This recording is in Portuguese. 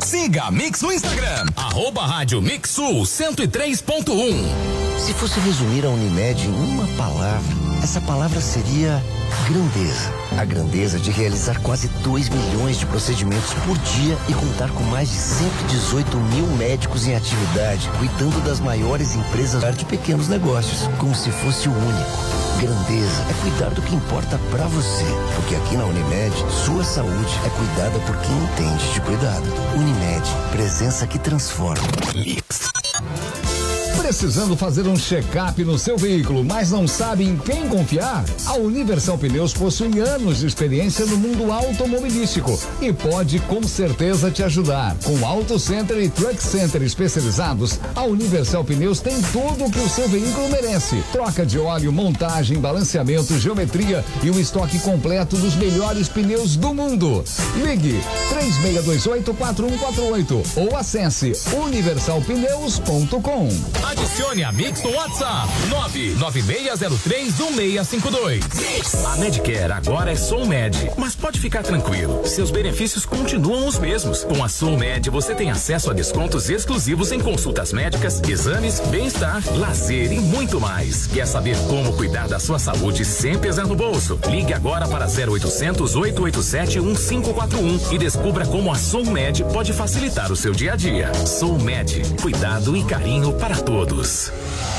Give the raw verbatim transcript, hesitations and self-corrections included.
Siga a Mix no Instagram, arroba Rádio Mix Sul cento e três ponto um. Se fosse resumir a Unimed em uma palavra, essa palavra seria grandeza. A grandeza de realizar quase dois milhões de procedimentos por dia e contar com mais de cento e dezoito mil médicos em atividade, cuidando das maiores empresas de pequenos negócios, como se fosse o único. Grandeza é cuidar do que importa pra você, porque aqui na Unimed, sua saúde é cuidada por quem entende de cuidado. Unimed, presença que transforma. Mix. Precisando fazer um check-up no seu veículo, mas não sabe em quem confiar? A Universal Pneus possui anos de experiência no mundo automobilístico e pode com certeza te ajudar. Com Auto Center e Truck Center especializados, a Universal Pneus tem tudo o que o seu veículo merece. Troca de óleo, montagem, balanceamento, geometria e o estoque completo dos melhores pneus do mundo. Ligue três seis dois oito, quatro um quatro oito ou acesse universal pneus ponto com. Adicione a Mix no WhatsApp nove nove seis zero três um seis cinco dois. A Medicare agora é SoulMed, mas pode ficar tranquilo, seus benefícios continuam os mesmos. Com a SoulMed você tem acesso a descontos exclusivos em consultas médicas, exames, bem-estar, lazer e muito mais. Quer saber como cuidar da sua saúde sem pesar no bolso? Ligue agora para zero oitocentos, oito oito sete, um cinco quatro um e descubra como a SoulMed pode facilitar o seu dia a dia. SoulMed, cuidado e carinho para todos.